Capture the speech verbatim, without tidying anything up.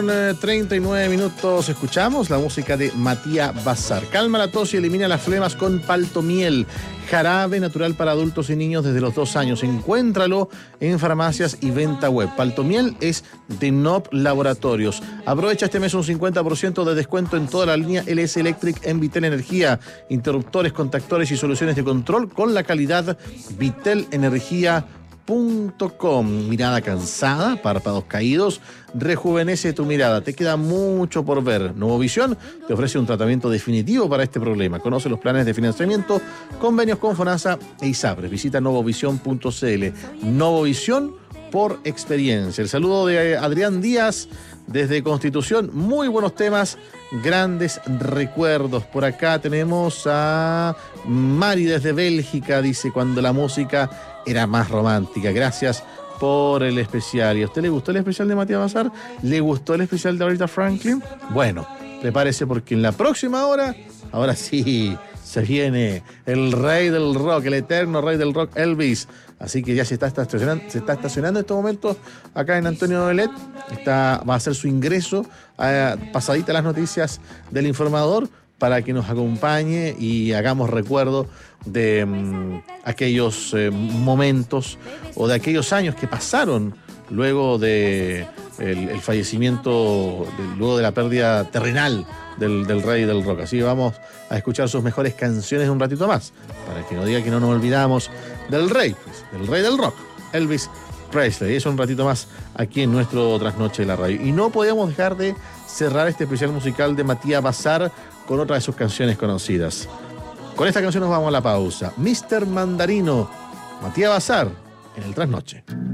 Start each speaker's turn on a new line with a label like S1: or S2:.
S1: treinta y nueve minutos, escuchamos la música de Matías Bazar. Calma la tos y elimina las flemas con Paltomiel, jarabe natural para adultos y niños desde los dos años. Encuéntralo en farmacias y venta web. Paltomiel es de N O P Laboratorios. Aprovecha este mes un cincuenta por ciento de descuento en toda la línea L S Electric en Vitel Energía. Interruptores, contactores y soluciones de control con la calidad Vitel Energía punto com. Mirada cansada, párpados caídos, rejuvenece tu mirada. Te queda mucho por ver. Novovisión te ofrece un tratamiento definitivo para este problema. Conoce los planes de financiamiento, convenios con FONASA e ISAPRES. Visita novovisión punto c l. Novovisión por experiencia. El saludo de Adrián Díaz desde Constitución. Muy buenos temas, grandes recuerdos. Por acá tenemos a Mari desde Bélgica. Dice, cuando la música era más romántica. Gracias por el especial. ¿Y a usted le gustó el especial de Matías Bazar? ¿Le gustó el especial de Aretha Franklin? Bueno, prepárese porque en la próxima hora, ahora sí, se viene el rey del rock, el eterno rey del rock, Elvis. Así que ya se está estacionando, se está estacionando en estos momentos acá en Antonio Belet. Está, va a hacer su ingreso a, pasadita las noticias del informador para que nos acompañe y hagamos recuerdo de um, aquellos eh, momentos o de aquellos años que pasaron luego de el, el fallecimiento, de, luego de la pérdida terrenal del, del rey del rock. Así que vamos a escuchar sus mejores canciones un ratito más, para que no diga que no nos olvidamos del rey, pues, del rey del rock, Elvis Presley. Eso un ratito más aquí en nuestro Trasnoche de la Radio. Y no podíamos dejar de cerrar este especial musical de Matías Bazar con otra de sus canciones conocidas. Con esta canción nos vamos a la pausa. mister Mandarino, Matías Bazar, en el Trasnoche.